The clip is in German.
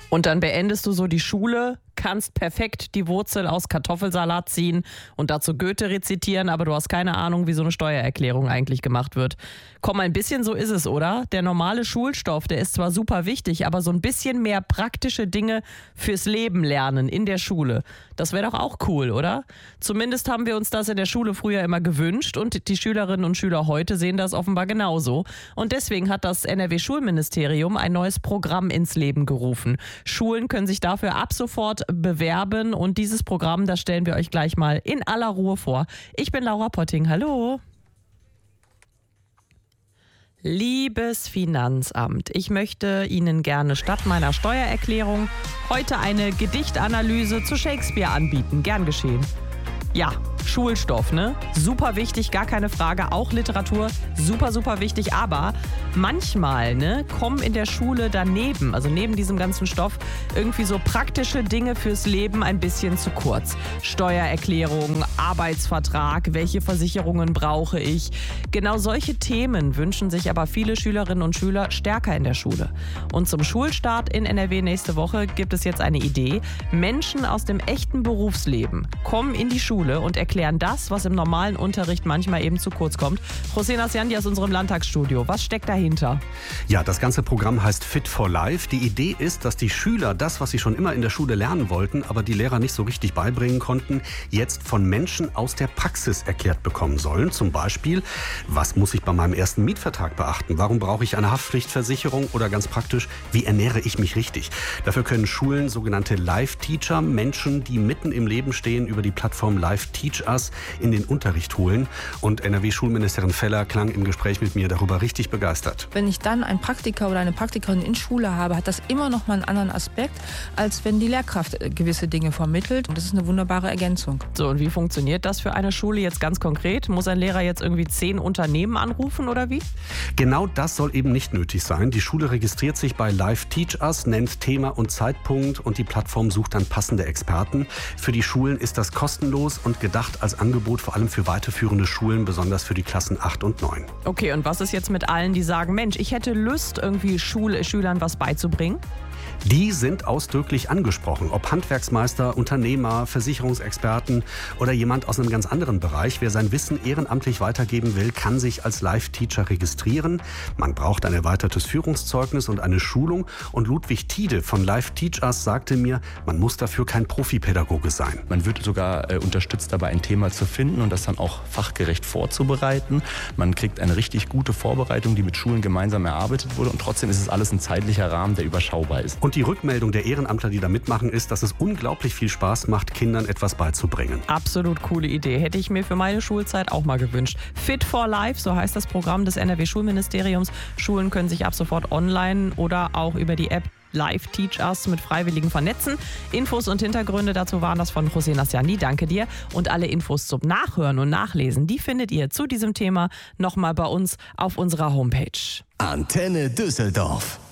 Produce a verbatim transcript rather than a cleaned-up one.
Und dann beendest du so die Schule, kannst perfekt die Wurzel aus Kartoffelsalat ziehen und dazu Goethe rezitieren, aber du hast keine Ahnung, wie so eine Steuererklärung eigentlich gemacht wird. Komm, ein bisschen so ist es, oder? Der normale Schulstoff, der ist zwar super wichtig, aber so ein bisschen mehr praktische Dinge fürs Leben lernen in der Schule. Das wäre doch auch cool, oder? Zumindest haben wir uns das in der Schule früher immer gewünscht und die Schülerinnen und Schüler heute sehen das offenbar genauso. Und deswegen hat das N R W-Schulministerium ein neues Programm ins Leben gerufen. Schulen können sich dafür ab sofort bewerben und dieses Programm, das stellen wir euch gleich mal in aller Ruhe vor. Ich bin Laura Potting, hallo. Liebes Finanzamt, ich möchte Ihnen gerne statt meiner Steuererklärung heute eine Gedichtanalyse zu Shakespeare anbieten. Gern geschehen. Ja, Schulstoff, ne? Super wichtig, gar keine Frage. Auch Literatur, super, super wichtig. Aber manchmal, ne, kommen in der Schule daneben, also neben diesem ganzen Stoff, irgendwie so praktische Dinge fürs Leben ein bisschen zu kurz. Steuererklärung, Arbeitsvertrag, welche Versicherungen brauche ich? Genau solche Themen wünschen sich aber viele Schülerinnen und Schüler stärker in der Schule. Und zum Schulstart in N R W nächste Woche gibt es jetzt eine Idee. Menschen aus dem echten Berufsleben kommen in die Schule und erklären das, was im normalen Unterricht manchmal eben zu kurz kommt. José Nasciandi aus unserem Landtagsstudio. Was steckt dahinter? Ja, das ganze Programm heißt Fit for Life. Die Idee ist, dass die Schüler das, was sie schon immer in der Schule lernen wollten, aber die Lehrer nicht so richtig beibringen konnten, jetzt von Menschen aus der Praxis erklärt bekommen sollen. Zum Beispiel, was muss ich bei meinem ersten Mietvertrag beachten? Warum brauche ich eine Haftpflichtversicherung? Oder ganz praktisch, wie ernähre ich mich richtig? Dafür können Schulen sogenannte Live-Teacher, Menschen, die mitten im Leben stehen, über die Plattform Live Teach Us in den Unterricht holen. Und N R W-Schulministerin Feller klang im Gespräch mit mir darüber richtig begeistert. Wenn ich dann einen Praktiker oder eine Praktikerin in Schule habe, hat das immer noch mal einen anderen Aspekt, als wenn die Lehrkraft gewisse Dinge vermittelt. Und das ist eine wunderbare Ergänzung. So, und wie funktioniert das für eine Schule jetzt ganz konkret? Muss ein Lehrer jetzt irgendwie zehn Unternehmen anrufen oder wie? Genau das soll eben nicht nötig sein. Die Schule registriert sich bei Live Teach Us, nennt Thema und Zeitpunkt und die Plattform sucht dann passende Experten. Für die Schulen ist das kostenlos und gedacht als Angebot vor allem für weiterführende Schulen, besonders für die Klassen acht und neun. Okay, und was ist jetzt mit allen, die sagen, Mensch, ich hätte Lust, irgendwie Schul- Schülern was beizubringen? Die sind ausdrücklich angesprochen. Ob Handwerksmeister, Unternehmer, Versicherungsexperten oder jemand aus einem ganz anderen Bereich. Wer sein Wissen ehrenamtlich weitergeben will, kann sich als Live-Teacher registrieren. Man braucht ein erweitertes Führungszeugnis und eine Schulung. Und Ludwig Tiede von Live Teach Us sagte mir, man muss dafür kein Profipädagoge sein. Man wird sogar äh, unterstützt dabei, ein Thema zu finden und das dann auch fachgerecht vorzubereiten. Man kriegt eine richtig gute Vorbereitung, die mit Schulen gemeinsam erarbeitet wurde. Und trotzdem ist es alles ein zeitlicher Rahmen, der überschaubar ist. Und die Rückmeldung der Ehrenamtler, die da mitmachen, ist, dass es unglaublich viel Spaß macht, Kindern etwas beizubringen. Absolut coole Idee. Hätte ich mir für meine Schulzeit auch mal gewünscht. Fit for Life, so heißt das Programm des N R W-Schulministeriums. Schulen können sich ab sofort online oder auch über die App Live Teach Us mit Freiwilligen vernetzen. Infos und Hintergründe dazu waren das von José Nasciandi. Danke dir. Und alle Infos zum Nachhören und Nachlesen, die findet ihr zu diesem Thema nochmal bei uns auf unserer Homepage. Antenne Düsseldorf.